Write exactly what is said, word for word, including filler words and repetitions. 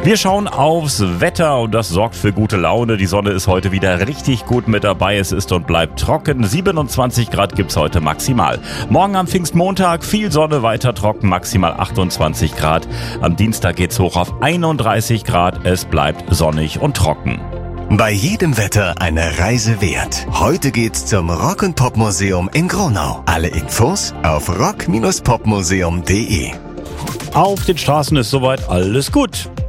Wir schauen aufs Wetter und das sorgt für gute Laune. Die Sonne ist heute wieder richtig gut mit dabei. Es ist und bleibt trocken. siebenundzwanzig Grad gibt's heute maximal. Morgen am Pfingstmontag viel Sonne, weiter trocken, maximal achtundzwanzig Grad. Am Dienstag geht's hoch auf einunddreißig Grad. Es bleibt sonnig und trocken. Bei jedem Wetter eine Reise wert. Heute geht's zum Rock- und Popmuseum in Gronau. Alle Infos auf rock Bindestrich popmuseum punkt de. Auf den Straßen ist soweit alles gut.